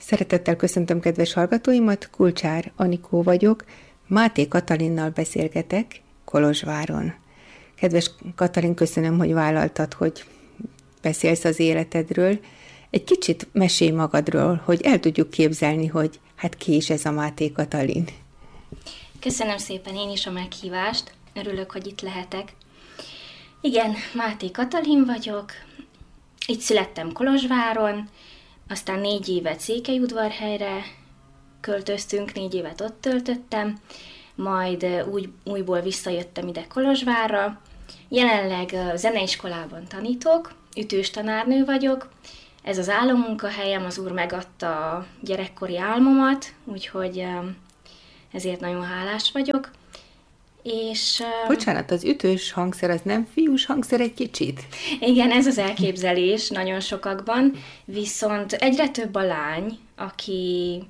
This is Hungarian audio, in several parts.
Szeretettel köszöntöm kedves hallgatóimat, Kulcsár Anikó vagyok, Máté Katalinnal beszélgetek Kolozsváron. Kedves Katalin, köszönöm, hogy vállaltad, hogy beszélsz az életedről. Egy kicsit mesélj magadról, hogy el tudjuk képzelni, hogy hát ki is ez a Máté Katalin. Köszönöm szépen én is a meghívást, örülök, hogy itt lehetek. Igen, Máté Katalin vagyok, itt születtem Kolozsváron, aztán 4 évet Székelyudvarhelyre költöztünk, 4 évet ott töltöttem, majd újból visszajöttem ide Kolozsvárra. Jelenleg zeneiskolában tanítok, ütős tanárnő vagyok. Ez az álommunkahelyem, az Úr megadta a gyerekkori álmomat, úgyhogy ezért nagyon hálás vagyok. És, Bocsánat, az ütős hangszer az nem fiús hangszer egy kicsit? Igen, ez az elképzelés nagyon sokakban, viszont egyre több a lány, aki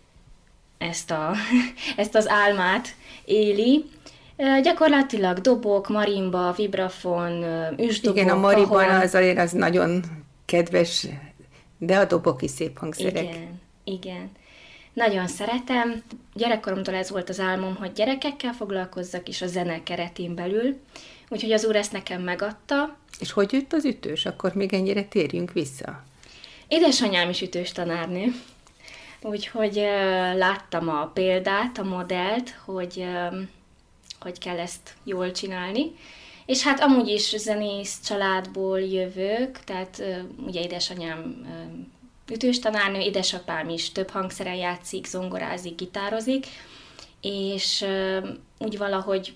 ezt az álmát éli. Gyakorlatilag dobok, marimba, vibrafon, üsdobok, igen, a mariban kahon. az nagyon kedves, de a dobok is szép hangszerek. Igen. Nagyon szeretem. Gyerekkoromtól ez volt az álmom, hogy gyerekekkel foglalkozzak is a zene keretén belül. Úgyhogy az Úr ezt nekem megadta. És hogy jött az ütős? Akkor még ennyire térjünk vissza. Édesanyám is ütős tanárnő. Úgyhogy láttam a példát, a modellt, hogy kell ezt jól csinálni. És hát amúgy is zenész családból jövök, tehát ugye édesanyám ütős tanárnő, édesapám is több hangszeren játszik, zongorázik, gitározik, és úgy valahogy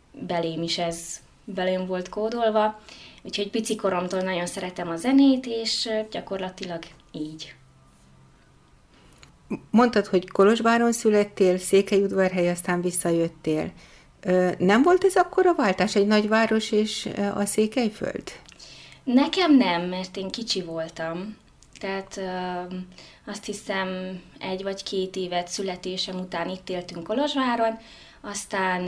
belém volt kódolva, úgyhogy pici koromtól nagyon szeretem a zenét, és gyakorlatilag így. Mondtad, hogy Kolozsváron születtél, Székelyudvarhely, aztán visszajöttél. Nem volt ez akkor a váltás, egy nagyváros és a Székelyföld? Nekem nem, mert én kicsi voltam. Tehát azt hiszem 1 vagy 2 évet születésem után itt éltünk Kolozsváron, aztán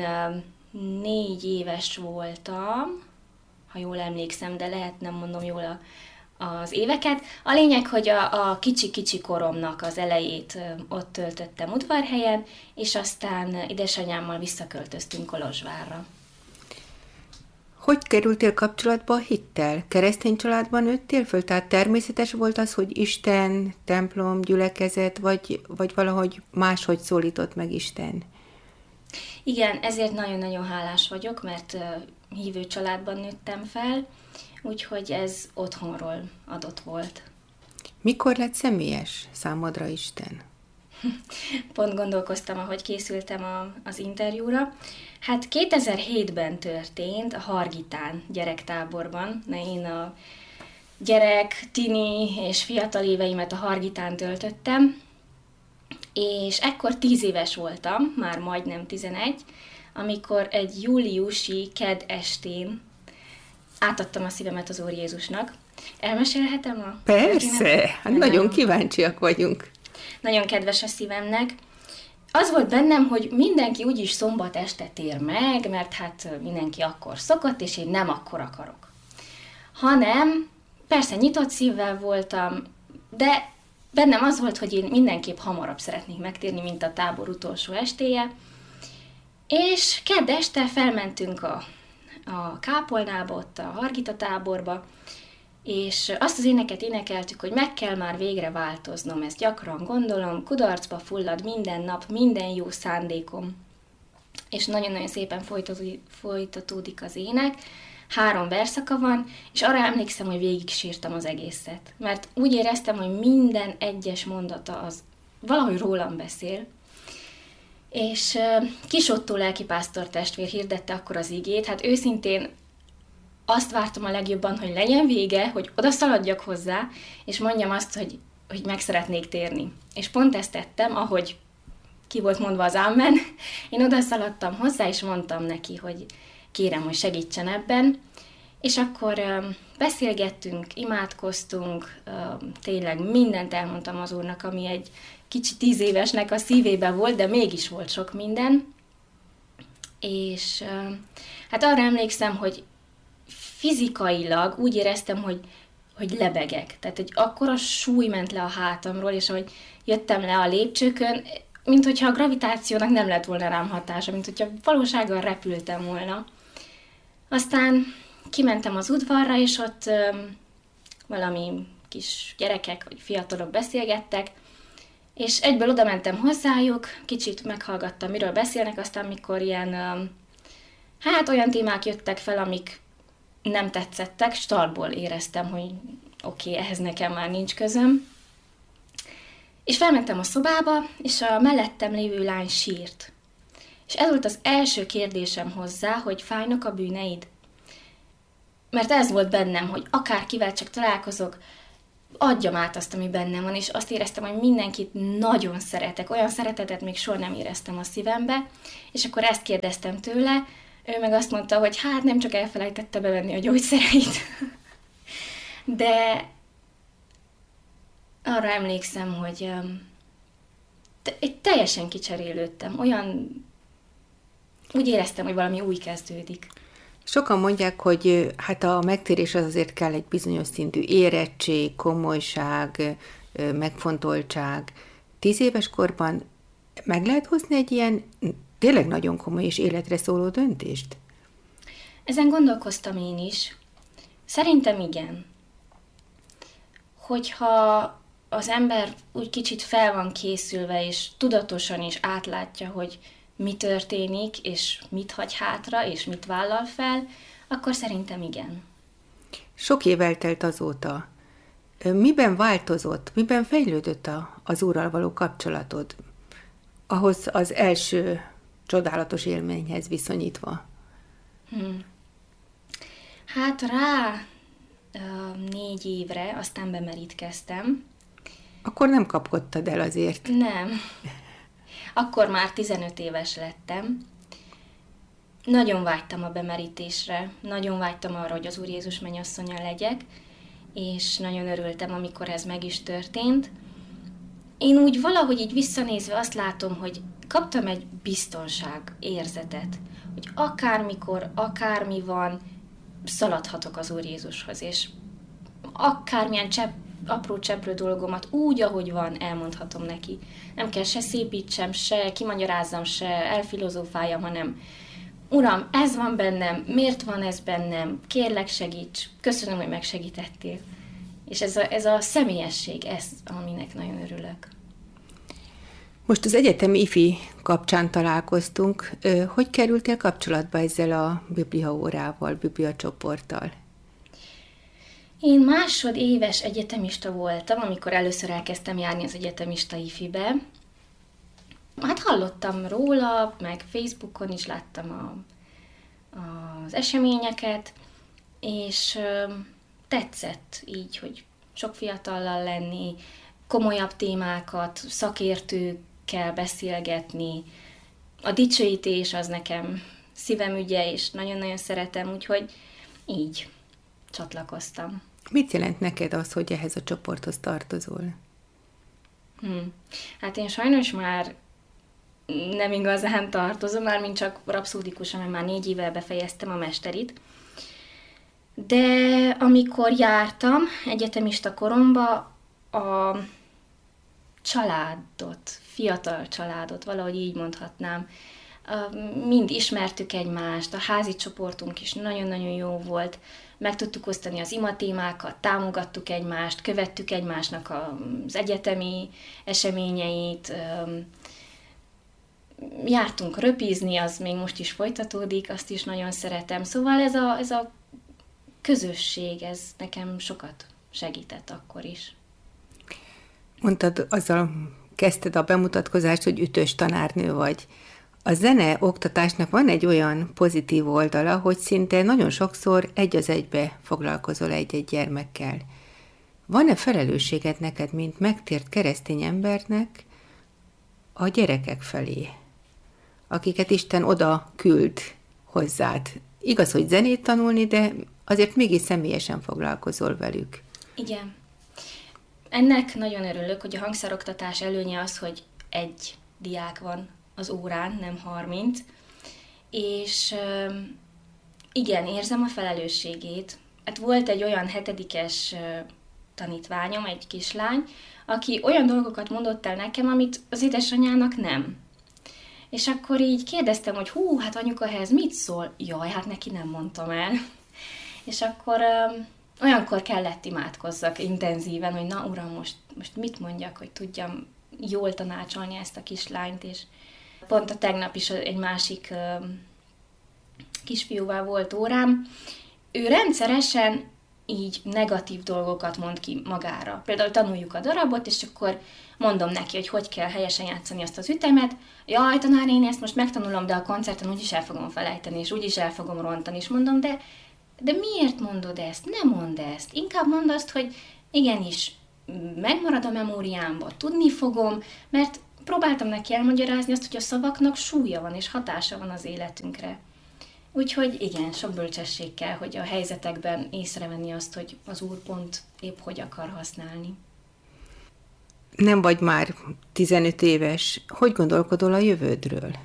4 éves voltam, ha jól emlékszem, de lehet nem mondom jól az éveket. A lényeg, hogy a kicsi-kicsi koromnak az elejét ott töltöttem Udvarhelyen, és aztán édesanyámmal visszaköltöztünk Kolozsvárra. Hogy kerültél kapcsolatba a hittel? Keresztény családban nőttél föl? Tehát természetes volt az, hogy Isten, templom, gyülekezet, vagy valahogy máshogy szólított meg Isten? Igen, ezért nagyon-nagyon hálás vagyok, mert hívő családban nőttem fel, úgyhogy ez otthonról adott volt. Mikor lett személyes számodra Isten? Pont gondolkoztam, ahogy készültem az interjúra. Hát 2007-ben történt a Hargitán gyerektáborban. Én a gyerek, tini és fiatal éveimet a Hargitán töltöttem, és ekkor 10 éves voltam, már majdnem 11, amikor egy júliusi kedd estén átadtam a szívemet az Úr Jézusnak. Elmesélhetem a Persze, hát nagyon kíváncsiak vagyunk. Nagyon kedves a szívemnek. Az volt bennem, hogy mindenki úgyis szombat este tér meg, mert hát mindenki akkor szokott, és én nem akkor akarok. Hanem, persze nyitott szívvel voltam, de bennem az volt, hogy én mindenképp hamarabb szeretnék megtérni, mint a tábor utolsó estéje. És kedd este felmentünk a kápolnába, ott a Hargita táborba, és azt az éneket énekeltük, hogy meg kell már végre változnom, ezt gyakran gondolom, kudarcba fullad minden nap, minden jó szándékom. És nagyon-nagyon szépen folytatódik az ének, 3 verszaka van, és arra emlékszem, hogy végig sírtam az egészet. Mert úgy éreztem, hogy minden egyes mondata az valahogy rólam beszél. És Kis Ottó lelkipásztor testvér hirdette akkor az igét, hát őszintén azt vártam a legjobban, hogy legyen vége, hogy oda szaladjak hozzá, és mondjam azt, hogy meg szeretnék térni. És pont ezt tettem, ahogy ki volt mondva az amen. Én oda szaladtam hozzá, és mondtam neki, hogy kérem, hogy segítsen ebben. És akkor beszélgettünk, imádkoztunk, tényleg mindent elmondtam az Úrnak, ami egy kicsi 10 évesnek a szívében volt, de mégis volt sok minden. És hát arra emlékszem, hogy fizikailag úgy éreztem, hogy hogy lebegek. Tehát, hogy akkora súly ment le a hátamról, és ahogy jöttem le a lépcsőkön, mint hogyha a gravitációnak nem lett volna rám hatása, mint hogyha valósággal repültem volna. Aztán kimentem az udvarra, és ott valami kis gyerekek vagy fiatalok beszélgettek, és egyből oda mentem hozzájuk, kicsit meghallgattam, miről beszélnek, aztán mikor ilyen, olyan témák jöttek fel, amik nem tetszettek, startból éreztem, hogy oké, ehhez nekem már nincs közöm. És felmentem a szobába, és a mellettem lévő lány sírt. És ez volt az első kérdésem hozzá, hogy fájnak a bűneid? Mert ez volt bennem, hogy akárkivel csak találkozok, adjam át azt, ami bennem van, és azt éreztem, hogy mindenkit nagyon szeretek. Olyan szeretetet még soha nem éreztem a szívembe, és akkor ezt kérdeztem tőle, ő meg azt mondta, hogy hát nem csak elfelejtette bevenni a gyógyszereit, de arra emlékszem, hogy teljesen kicserélődtem. Úgy éreztem, hogy valami új kezdődik. Sokan mondják, hogy hát a megtérés az azért kell egy bizonyos szintű érettség, komolyság, megfontoltság. 10 éves korban meg lehet hozni egy ilyen tényleg nagyon komoly és életre szóló döntést? Ezen gondolkoztam én is. Szerintem igen. Hogyha az ember úgy kicsit fel van készülve, és tudatosan is átlátja, hogy mi történik, és mit hagy hátra, és mit vállal fel, akkor szerintem igen. Sok év eltelt azóta. Miben változott, miben fejlődött az Úrral való kapcsolatod? Ahhoz az első csodálatos élményhez viszonyítva. Hát rá 4 évre, aztán bemerítkeztem. Akkor nem kapkodtad el azért. Nem. Akkor már 15 éves lettem. Nagyon vágytam a bemerítésre, nagyon vágytam arra, hogy az Úr Jézus mennyasszonya legyek, és nagyon örültem, amikor ez meg is történt. Én úgy valahogy így visszanézve azt látom, hogy kaptam egy biztonság érzetet, hogy akármikor, akármi van, szaladhatok az Úr Jézushoz, és akármilyen apró cseprő dolgomat úgy, ahogy van, elmondhatom neki. Nem kell se szépítsem, se kimagyarázzam, se elfilozófáljam, hanem Uram, ez van bennem, miért van ez bennem, kérlek segíts, köszönöm, hogy megsegítettél. És ez a személyesség, ez, aminek nagyon örülök. Most az egyetemi ifi kapcsán találkoztunk. Hogy kerültél kapcsolatba ezzel a bibliaórával, bibliacsoporttal? Én másodéves egyetemista voltam, amikor először elkezdtem járni az egyetemista ifibe. Hát hallottam róla, meg Facebookon is láttam az eseményeket, és tetszett így, hogy sok fiatallal lenni, komolyabb témákat, szakértőkkel beszélgetni. A dicsőítés az nekem szívemügye, és nagyon-nagyon szeretem, úgyhogy így csatlakoztam. Mit jelent neked az, hogy ehhez a csoporthoz tartozol? Hát én sajnos már nem igazán tartozom, már mint csak rapszódikusan, mert már 4 éve befejeztem a mesterit. De amikor jártam egyetemista koromba, a családot, fiatal családot, valahogy így mondhatnám, mind ismertük egymást, a házi csoportunk is nagyon-nagyon jó volt, meg tudtuk osztani az imatémákat, támogattuk egymást, követtük egymásnak az egyetemi eseményeit, jártunk röpizni, az még most is folytatódik, azt is nagyon szeretem. Szóval ez a közösség, ez nekem sokat segített akkor is. Mondtad, azzal kezdted a bemutatkozást, hogy ütős tanárnő vagy. A zene oktatásnak van egy olyan pozitív oldala, hogy szinte nagyon sokszor egy az egybe foglalkozol egy-egy gyermekkel. Van-e felelősséged neked, mint megtért keresztény embernek a gyerekek felé, akiket Isten oda küld hozzád? Igaz, hogy zenét tanulni, de azért mégis személyesen foglalkozol velük. Igen. Ennek nagyon örülök, hogy a hangszeroktatás előnye az, hogy egy diák van az órán, nem 30, és igen, érzem a felelősségét, hát volt egy olyan 7-es tanítványom, egy kislány, aki olyan dolgokat mondott el nekem, amit az édesanyjának nem. És akkor így kérdeztem, hogy hát anyuka ehhez mit szól? Jaj, hát neki nem mondtam el. És akkor olyankor kellett imádkozzak intenzíven, hogy na uram, most mit mondjak, hogy tudjam jól tanácsolni ezt a kislányt, és pont a tegnap is egy másik kisfiúval volt órám. Ő rendszeresen így negatív dolgokat mond ki magára. Például tanuljuk a darabot, és akkor mondom neki, hogy kell helyesen játszani azt az ütemet. Jaj, tanár, én ezt most megtanulom, de a koncerten úgyis el fogom felejteni, és úgyis el fogom rontani. És mondom, de miért mondod ezt? Nem mondd ezt. Inkább mondd azt, hogy igenis, megmarad a memóriámba, tudni fogom, mert próbáltam neki elmagyarázni azt, hogy a szavaknak súlya van, és hatása van az életünkre. Úgyhogy igen, sok bölcsesség kell, hogy a helyzetekben észrevenni azt, hogy az Úr pont épp hogy akar használni. Nem vagy már 15 éves. Hogy gondolkodol a jövődről?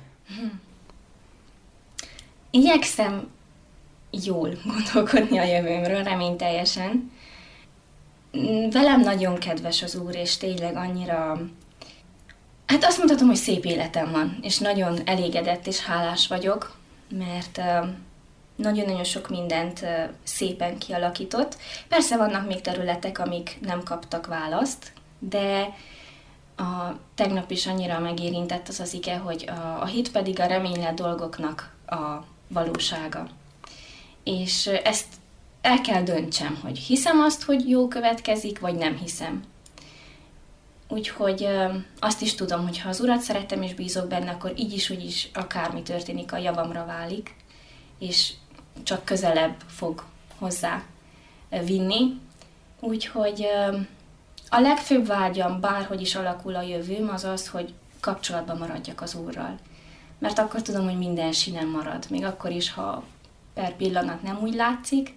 Igyekszem jól gondolkodni a jövőmről, reményteljesen. Velem nagyon kedves az Úr, és tényleg annyira... Hát azt mondhatom, hogy szép életem van, és nagyon elégedett és hálás vagyok, mert nagyon-nagyon sok mindent szépen kialakított. Persze vannak még területek, amik nem kaptak választ, de tegnap is annyira megérintett az ige, hogy a hit pedig a reménylett dolgoknak a valósága. És ezt el kell döntsem, hogy hiszem azt, hogy jó következik, vagy nem hiszem. Úgyhogy azt is tudom, hogy ha az Urat szeretem és bízok benne, akkor így is, úgy is akármi történik, a javamra válik, és csak közelebb fog hozzá vinni. Úgyhogy a legfőbb vágyam, bárhogy is alakul a jövőm, az az, hogy kapcsolatban maradjak az Úrral. Mert akkor tudom, hogy minden sinem marad, még akkor is, ha per pillanat nem úgy látszik,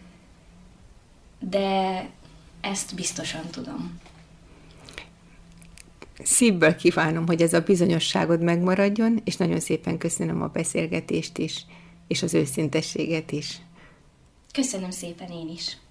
de ezt biztosan tudom. Szívből kívánom, hogy ez a bizonyosságod megmaradjon, és nagyon szépen köszönöm a beszélgetést is, és az őszintességet is. Köszönöm szépen én is.